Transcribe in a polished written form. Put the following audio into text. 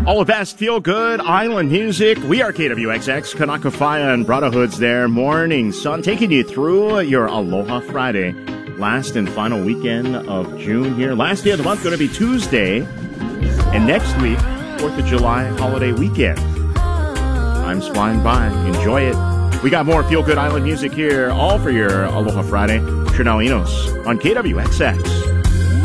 All the best feel-good island music. We are KWXX, Kanaka Fire and Brotherhoods there. Morning sun taking you through your Aloha Friday. Last and final weekend of June here. Last day of the month going to be Tuesday. And next week, 4th of July holiday weekend. Time's flying by. Enjoy it. We got more feel-good island music here, all for your Aloha Friday. Chanel Enos on KWXX.